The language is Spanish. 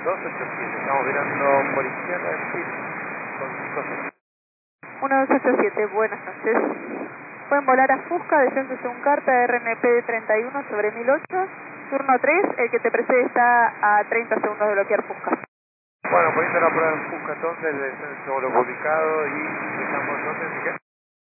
287, estamos virando por izquierda, sí, con 50. 1287, buenas noches. Pueden volar a Fusca, descenso según carta, RNP de 31 sobre 1008, turno 3, el que te precede está a 30 segundos de bloquear Fusca. Bueno, poniendo la prueba en Fusca entonces, el descenso lo publicado y estamos entonces, ¿qué?